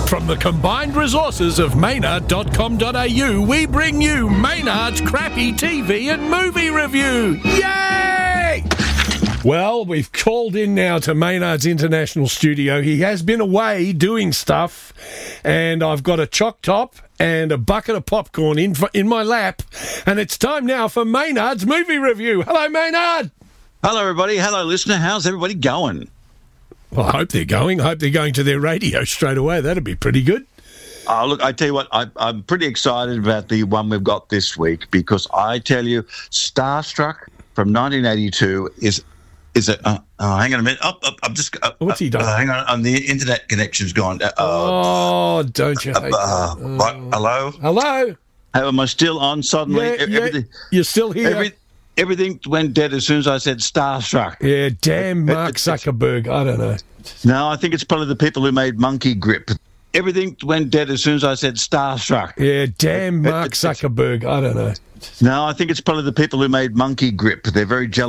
From the combined resources of Maynard.com.au, we bring you Maynard's Crappy TV and Movie Review. Yay! Well, we've called in now to Maynard's International Studio. He has been away doing stuff, and I've got a choc top and a bucket of popcorn in my lap, and it's time now for Maynard's Movie Review. Hello, Maynard! Hello, everybody. Hello, listener. How's everybody going? Well, I hope they're going. I hope they're going to their radio straight away. That'd be pretty good. Oh, look, I tell you what, I'm pretty excited about the one we've got this week because I tell you, Starstruck from 1982 is a... hang on a minute. I'm just... What's he done? Hang on. The internet connection's gone. Don't you hate Hello? Hello? Am I still on suddenly? Yeah, you're still here. Everything went dead as soon as I said Starstruck. Yeah, damn Mark Zuckerberg. I don't know. No, I think it's probably the people who made Monkey Grip. Everything went dead as soon as I said Starstruck. Yeah, damn Mark Zuckerberg. I don't know. No, I think it's probably the people who made Monkey Grip. They're very jealous.